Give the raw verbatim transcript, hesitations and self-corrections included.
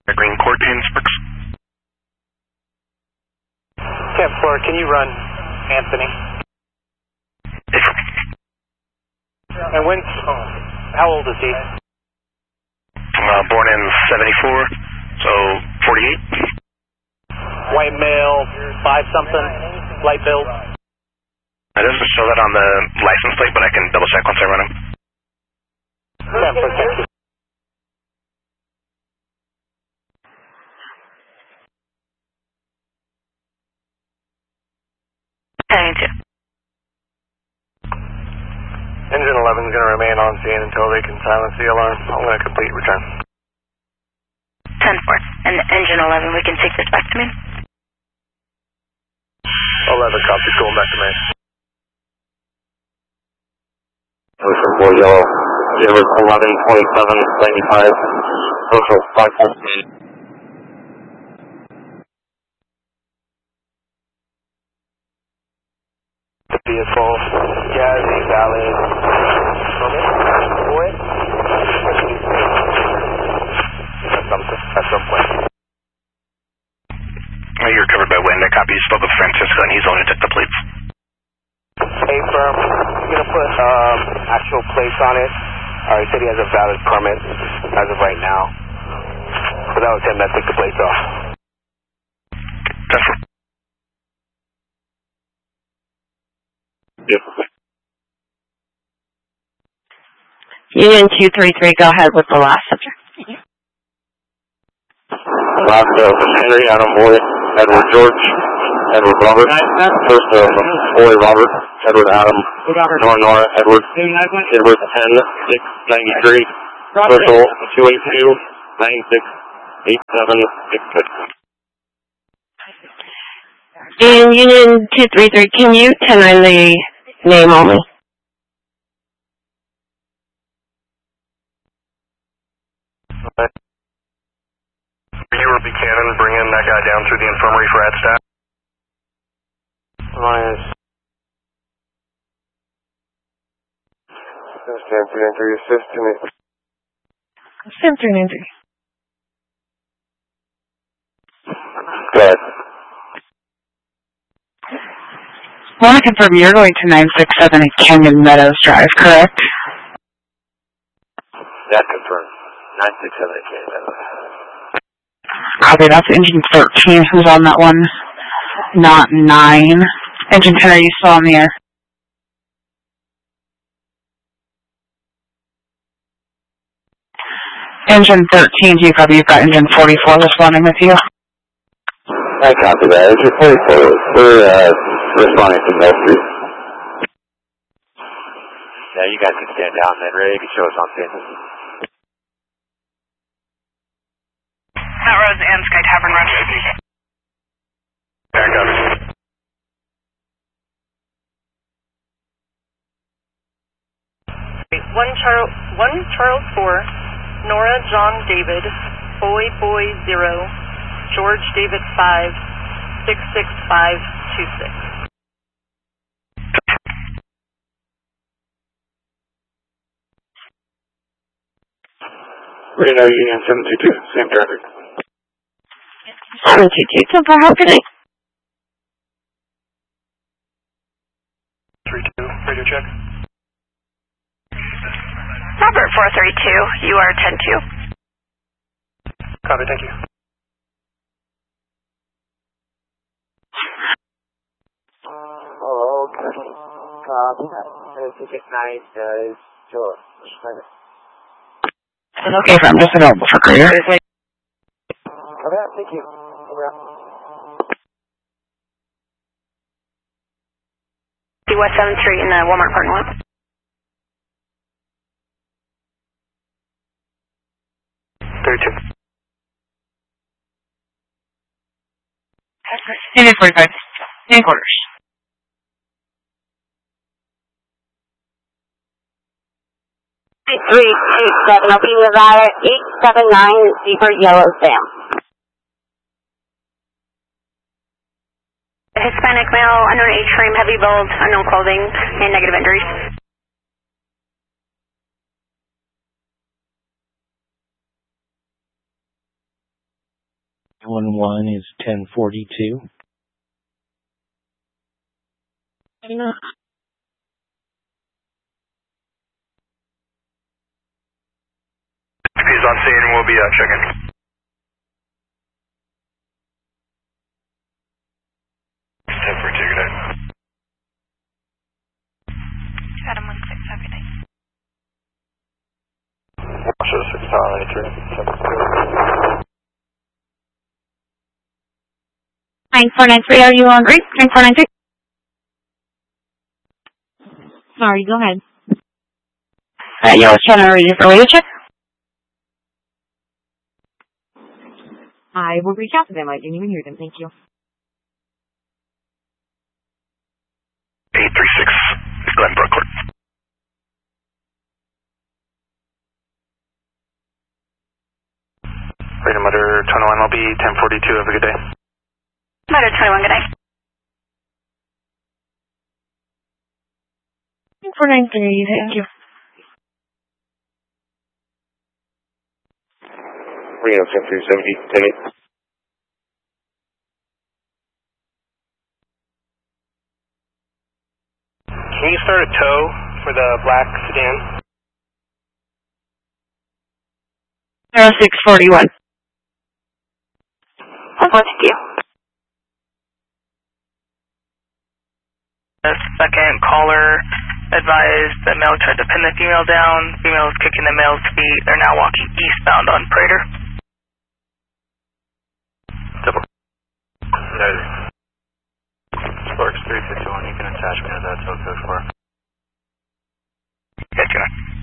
Green Court in Springs. Camp four, can you run Anthony? And when, oh, how old is he? Uh, born in seventy-four, so forty-eight. White male, five something, light build. It doesn't show that on the license plate, but I can double check once I run him. Camp four, Texas. Engine eleven is going to remain on scene until they can silence the alarm. I'm going to complete return. ten four. And engine eleven, we can take this back to main. eleven, copy, going back to main. Ocean four yellow, River eleven twenty-seven ninety-five, Ocean five four main. The vehicle, gas, valid. Boy, at some, at some point. Oh, you're covered by wind. I copy. You spoke with Francisco, and he's the one who took the plates. Hey, firm, I'm going to put um, actual plates on it. Uh, he said he has a valid permit as of right now. So that was him that took the plates off. That's right. Yep. Union two three three, go ahead with the last subject. Last uh, Henry, Adam Boy, Edward George, Edward Robert. First uh, Boy Robert, Edward Adam, Nora Nora, Edward, Edward ten six ninety-three, Social two eight two nine six eight seven six six. In Union two three three, can you ten nine the name only? Viewer Buchanan, bringing that guy down through the infirmary for ad staff. Minus. Stand three nine three, assist to me. Stand three nine three. Go ahead. I want to confirm you're going to nine six seven at Canyon Meadows Drive, correct? That's confirmed. nine six seven at Canyon Meadows. Copy, that's engine thirteen who's on that one, not nine. Engine ten, are you still on the air? Engine thirteen, do you copy? You've got engine forty-four responding with you. I copy that. It's your forty-four. We're uh, responding to Mill Street. Yeah, you guys can stand down then. Ready to show us on scene. Mount Rose and Sky Tavern, Roger. Back up. One Charles, one Charles four, Nora John David, Boy Boy zero, George David five, six six five two six. Reno Union seven two two, same traffic. seven two two, so far, how can I? three two, radio check. Robert four three two, you are ten two. Copy, thank you. Hello, copy. Ticket nine, uh, George. Okay, I'm just available for clear. Okay, thank you. West seventh Street in the Walmart parking lot. thirty-two. Union forty-five, in quarters. three eight seven, okay, Nevada, eight seven nine, Zebra Yellow Sam. Hispanic male, unknown age frame, heavy build, unknown clothing, and negative injuries. one one is ten forty-two. He's on scene and we'll be uh, checking. ten forty-two, good night. Adam one six, have a good night. Washoe six Tower ninety-three. nine four nine three, are you on group? nine four nine three. Sorry, go ahead. Uh, Yellow Channel ready for radio check? I will reach out to them. I didn't even hear them. Thank you. eight three six, Glenbrook Court. Freedom Mutter twenty-one, I'll be ten forty-two. Have a good day. Mutter twenty-one, good night. four nine three, thank you. Reno ten three seventy, ten eight. Can you start a tow for the black sedan? zero six forty-one. I'll go to you. The second caller advised the male tried to pin the female down. Female is kicking the male's feet. They're now walking eastbound on Prater. Double. Noted. Sparks three fifty-one, you can attach me to that tow code for. Gotcha.